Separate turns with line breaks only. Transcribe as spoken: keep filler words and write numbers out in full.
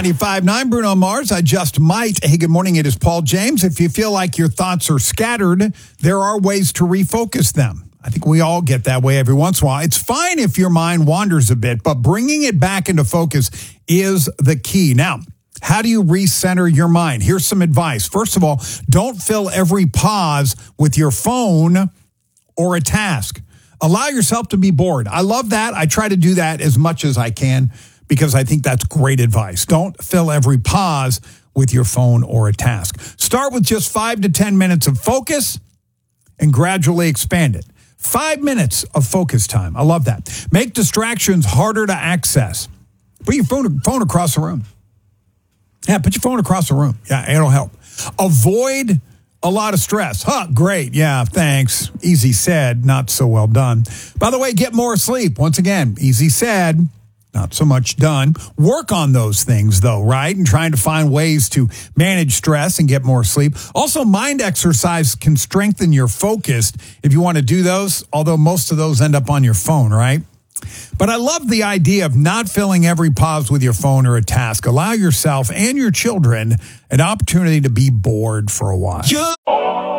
ninety-five point nine, Bruno Mars, I Just Might. Hey, good morning. It is Paul James. If you feel like your thoughts are scattered, there are ways to refocus them. I think we all get that way every once in a while. It's fine if your mind wanders a bit, but bringing it back into focus is the key. Now, how do you recenter your mind? Here's some advice. First of all, don't fill every pause with your phone or a task. Allow yourself to be bored. I love that. I try to do that as much as I can because I think that's great advice. Don't fill every pause with your phone or a task. Start with just five to ten minutes of focus and gradually expand it. Five minutes of focus time. I love that. Make distractions harder to access. Put your phone, phone across the room. Yeah, put your phone across the room. Yeah, it'll help. Avoid a lot of stress. Huh, great. Yeah, thanks. Easy said, not so well done. By the way, get more sleep. Once again, easy said, not so much done. Work on those things, though, right? And trying to find ways to manage stress and get more sleep. Also, mind exercise can strengthen your focus if you want to do those, although most of those end up on your phone, right? But I love the idea of not filling every pause with your phone or a task. Allow yourself and your children an opportunity to be bored for a while.